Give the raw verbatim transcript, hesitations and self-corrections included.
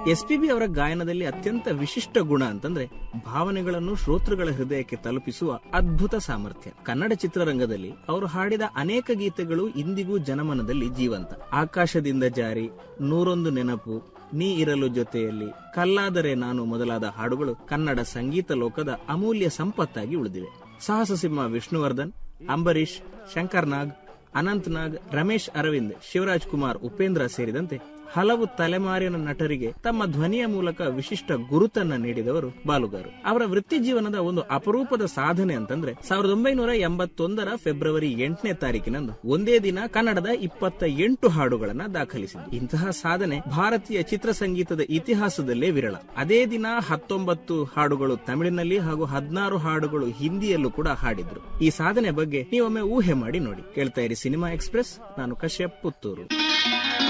S P B ಅವರ ಗಾಯನದಲ್ಲಿ ಅತ್ಯಂತ ವಿಶಿಷ್ಟ ಗುಣ ಅಂತಂದ್ರೆ ಭಾವನೆಗಳನ್ನು ಶ್ರೋತೃಗಳ ಹೃದಯಕ್ಕೆ ತಲುಪಿಸುವ ಅದ್ಭುತ ಸಾಮರ್ಥ್ಯ. ಕನ್ನಡ ಚಿತ್ರರಂಗದಲ್ಲಿ ಅವರು ಹಾಡಿದ ಅನೇಕ ಗೀತೆಗಳು ಇಂದಿಗೂ ಜನಮನದಲ್ಲಿ ಜೀವಂತ. ಆಕಾಶದಿಂದ ಜಾರಿ, ನೂರೊಂದು ನೆನಪು, ನೀ ಇರಲು ಜೊತೆಯಲ್ಲಿ, ಕಲ್ಲಾದರೆ ನಾನು ಮೊದಲಾದ ಹಾಡುಗಳು ಕನ್ನಡ ಸಂಗೀತ ಲೋಕದ ಅಮೂಲ್ಯ ಸಂಪತ್ತಾಗಿ ಉಳಿದಿವೆ. ಸಾಹಸ ಸಿಂಹ ವಿಷ್ಣುವರ್ಧನ್, ಅಂಬರೀಶ್, ಶಂಕರ್ ನಾಗ್, ಅನಂತ್ ನಾಗ್, ರಮೇಶ್ ಅರವಿಂದ್, ಶಿವರಾಜ್ ಕುಮಾರ್, ಉಪೇಂದ್ರ ಸೇರಿದಂತೆ ಹಲವು ತಲೆಮಾರಿನ ನಟರಿಗೆ ತಮ್ಮ ಧ್ವನಿಯ ಮೂಲಕ ವಿಶಿಷ್ಟ ಗುರುತನ್ನ ನೀಡಿದವರು ಬಾಲುಗಾರು. ಅವರ ವೃತ್ತಿ ಜೀವನದ ಒಂದು ಅಪರೂಪದ ಸಾಧನೆ ಅಂತಂದ್ರೆ ಸಾವಿರದ ಒಂಬೈನೂರ ಎಂಬತ್ತೊಂದರ ಫೆಬ್ರವರಿ ಎಂಟನೇ ತಾರೀಕಿನಂದು ಒಂದೇ ದಿನ ಕನ್ನಡದ ಇಪ್ಪತ್ತ ಎಂಟು ಹಾಡುಗಳನ್ನ ದಾಖಲಿಸಿದ್ರು. ಇಂತಹ ಸಾಧನೆ ಭಾರತೀಯ ಚಿತ್ರಸಂಗೀತದ ಇತಿಹಾಸದಲ್ಲೇ ವಿರಳ. ಅದೇ ದಿನ ಹತ್ತೊಂಬತ್ತು ಹಾಡುಗಳು ತಮಿಳಿನಲ್ಲಿ ಹಾಗೂ ಹದಿನಾರು ಹಾಡುಗಳು ಹಿಂದಿಯಲ್ಲೂ ಕೂಡ ಹಾಡಿದ್ರು. ಈ ಸಾಧನೆ ಬಗ್ಗೆ ನೀವೊಮ್ಮೆ ಊಹೆ ಮಾಡಿ ನೋಡಿ. ಕೇಳ್ತಾ ಇರಿ ಸಿನಿಮಾ ಎಕ್ಸ್ಪ್ರೆಸ್. ನಾನು ಕಶ್ಯಪ್, ಪುತ್ತೂರು.